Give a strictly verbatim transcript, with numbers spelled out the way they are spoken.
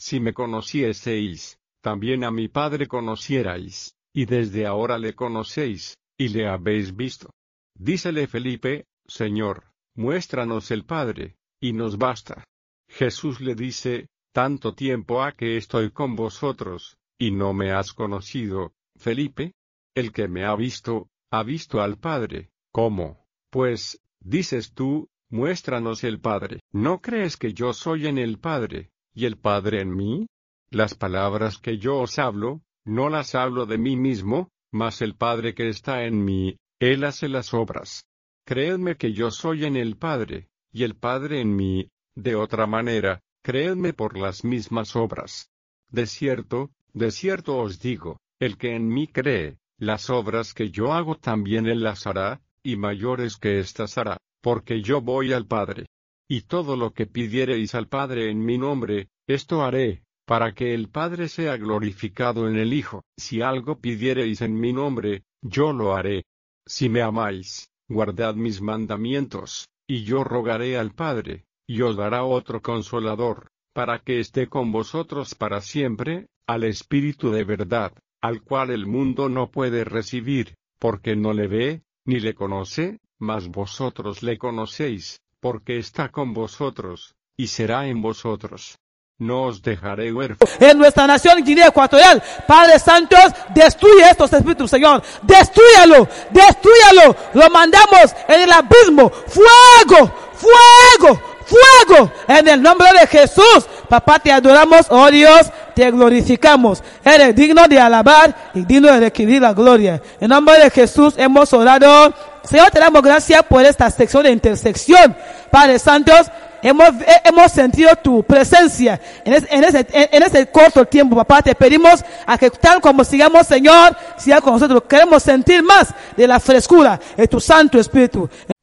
si me conocieseis, también a mi Padre conocierais, y desde ahora le conocéis, y le habéis visto. Dícele Felipe: Señor, muéstranos el Padre, y nos basta. Jesús le dice: tanto tiempo ha que estoy con vosotros, y no me has conocido, Felipe. El que me ha visto, ha visto al Padre. ¿Cómo, pues, dices tú, muéstranos el Padre? ¿No crees que yo soy en el Padre, y el Padre en mí? Las palabras que yo os hablo, no las hablo de mí mismo, mas el Padre que está en mí, Él hace las obras. Creedme que yo soy en el Padre, y el Padre en mí; de otra manera, creedme por las mismas obras. De cierto, de cierto os digo, el que en mí cree, las obras que yo hago también él las hará, y mayores que éstas hará, porque yo voy al Padre. Y todo lo que pidiereis al Padre en mi nombre, esto haré, para que el Padre sea glorificado en el Hijo. Si algo pidiereis en mi nombre, yo lo haré. Si me amáis, guardad mis mandamientos, y yo rogaré al Padre, y os dará otro Consolador, para que esté con vosotros para siempre, al Espíritu de verdad, al cual el mundo no puede recibir, porque no le ve, ni le conoce, mas vosotros le conocéis, porque está con vosotros, y será en vosotros. No os dejaré huérfanos. En nuestra nación Guinea Ecuatorial, Padre Santo, destruye estos espíritus, Señor. Destrúyalo, destrúyalo. Lo mandamos en el abismo. Fuego, fuego, fuego. En el nombre de Jesús. Papá, te adoramos, oh Dios, te glorificamos. Eres digno de alabar y digno de recibir la gloria. En nombre de Jesús hemos orado. Señor, te damos gracias por esta sección de intersección. Padre Santos, hemos, hemos sentido tu presencia en ese, en, ese, en ese corto tiempo. Papá, te pedimos a que tal como sigamos, Señor, siga con nosotros. Queremos sentir más de la frescura de tu Santo Espíritu.